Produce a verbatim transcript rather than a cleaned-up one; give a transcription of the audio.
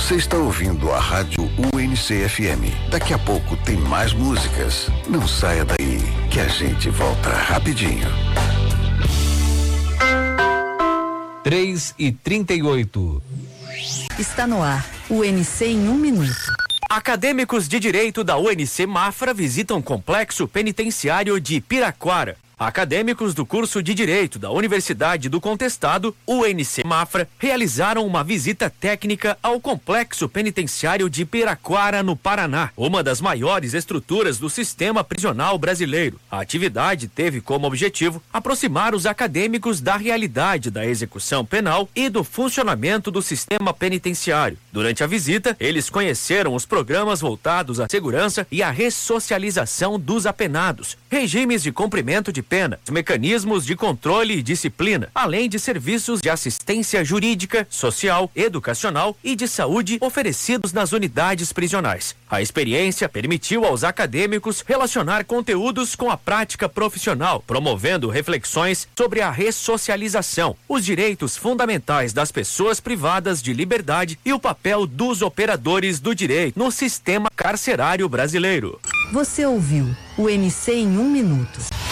Você está ouvindo a Rádio U N C F M. Daqui a pouco tem mais músicas. Não saia daí, que a gente volta rapidinho. três e trinta e oito. Está no ar, U N C em um minuto. Acadêmicos de Direito da U N C Mafra visitam o Complexo Penitenciário de Piraquara. Acadêmicos do curso de Direito da Universidade do Contestado, U N C Mafra, realizaram uma visita técnica ao Complexo Penitenciário de Piraquara, no Paraná, uma das maiores estruturas do sistema prisional brasileiro. A atividade teve como objetivo aproximar os acadêmicos da realidade da execução penal e do funcionamento do sistema penitenciário. Durante a visita, eles conheceram os programas voltados à segurança e à ressocialização dos apenados, regimes de cumprimento de pena, mecanismos de controle e disciplina, além de serviços de assistência jurídica, social, educacional e de saúde oferecidos nas unidades prisionais. A experiência permitiu aos acadêmicos relacionar conteúdos com a prática profissional, promovendo reflexões sobre a ressocialização, os direitos fundamentais das pessoas privadas de liberdade e o papel dos operadores do direito no sistema carcerário brasileiro. Você ouviu o U N C em um minuto.